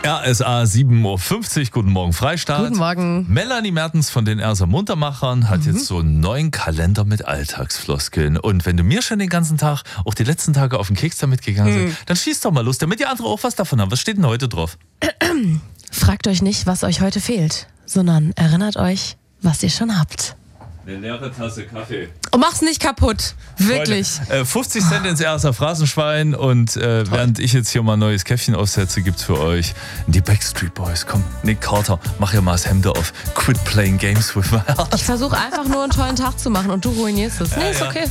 RSA 7.50 Uhr, guten Morgen Freistaat. Guten Morgen. Melanie Mertens von den Erser Muntermachern hat jetzt so einen neuen Kalender mit Alltagsfloskeln. Und wenn du mir schon den ganzen Tag, auch die letzten Tage auf den Keks damit gegangen sind, dann schieß doch mal los, damit die anderen auch was davon haben. Was steht denn heute drauf? Fragt euch nicht, was euch heute fehlt, sondern erinnert euch, was ihr schon habt. Eine leere Tasse Kaffee. Und mach's nicht kaputt. Wirklich. Freunde, 50 Cent ins Erster Phrasenschwein und während ich jetzt hier mal ein neues Käffchen aufsetze, gibt's für euch die Backstreet Boys. Komm, Nick Carter, mach ja mal das Hemd auf. Quit playing games with my heart. Ich versuche einfach nur einen tollen Tag zu machen und du ruinierst es. Nee, ist okay.